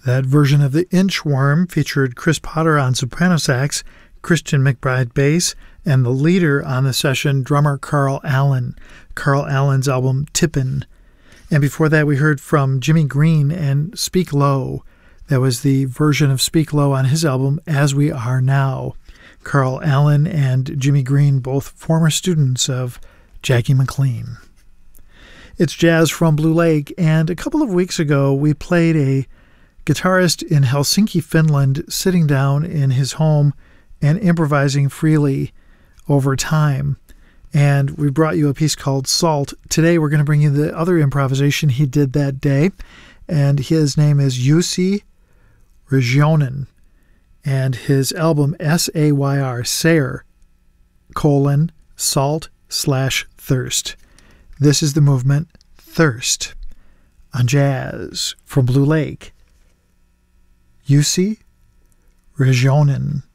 That version of the Inchworm featured Chris Potter on soprano sax, Christian McBride bass, and the leader on the session, drummer Carl Allen. Carl Allen's album Tippin'. And before that, we heard from Jimmy Green and Speak Low. That was the version of Speak Low on his album As We Are Now. Carl Allen and Jimmy Green, both former students of Jackie McLean. It's jazz from Blue Lake, and a couple of weeks ago we played a guitarist in Helsinki, Finland, sitting down in his home and improvising freely over time. And we brought you a piece called Salt. Today we're going to bring you the other improvisation he did that day, and his name is Jussi Regionen, and his album SAYR, Sayre, :Salt/Thirst. This is the movement Thirst on Jazz from Blue Lake. Jussi Regionen.